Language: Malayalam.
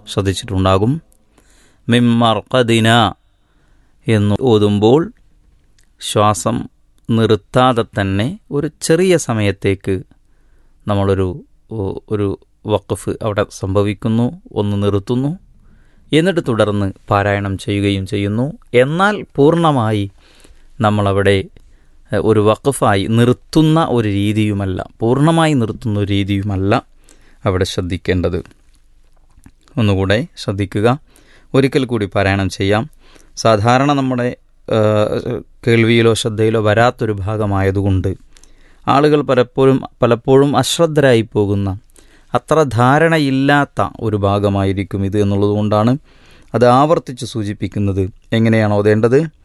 ശ്രദ്ധിച്ചിട്ടുണ്ടാകും. മിമ്മർഖദിന എന്ന് ഓതുമ്പോൾ ശ്വാസം നിർത്താതെ തന്നെ ഒരു ചെറിയ സമയത്തേക്ക് നമ്മളൊരു വഖഫ് അവിടെ സംഭവിക്കുന്നു, ഒന്ന് നിർത്തുന്നു, എന്നിട്ട് തുടർന്ന് പാരായണം ചെയ്യുകയും ചെയ്യുന്നു. എന്നാൽ പൂർണ്ണമായി നമ്മളവിടെ ഒരു വഖഫായി നിർത്തുന്ന ഒരു രീതിയുമല്ല, പൂർണ്ണമായി നിർത്തുന്ന ഒരു രീതിയുമല്ല അവിടെ ശ്രദ്ധിക്കേണ്ടത്. ഒന്നുകൂടെ ശ്രദ്ധിക്കുക. ഒരിക്കൽ കൂടി പാരായണം ചെയ്യാം. സാധാരണ നമ്മുടെ കേൾവിയിലോ ശ്രദ്ധയിലോ വരാത്തൊരു ഭാഗമായതുകൊണ്ട് ആളുകൾ പലപ്പോഴും അശ്രദ്ധരായി പോകുന്ന, അത്ര ധാരണയില്ലാത്ത ഒരു ഭാഗമായിരിക്കും ഇത് എന്നുള്ളതുകൊണ്ടാണ് അത് ആവർത്തിച്ച് സൂചിപ്പിക്കുന്നത്. എങ്ങനെയാണ് ഓതേണ്ടത്?